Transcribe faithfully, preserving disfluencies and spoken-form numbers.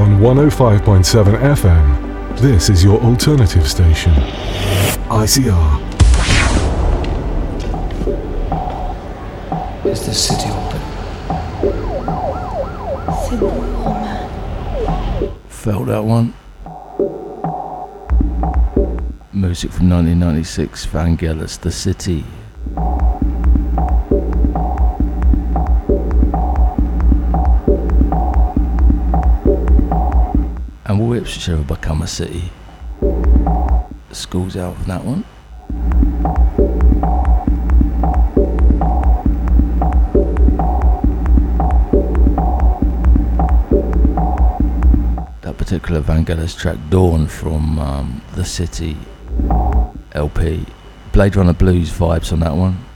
on one oh five point seven F M. This is your alternative station. I C R. Is the city open? Felt that one. Music from nineteen ninety-six, Vangelis, The City. And will Ipswich ever become a city? The school's out of that one. That particular Vangelis track, Dawn, from um, The City L P. Blade Runner Blues vibes on that one.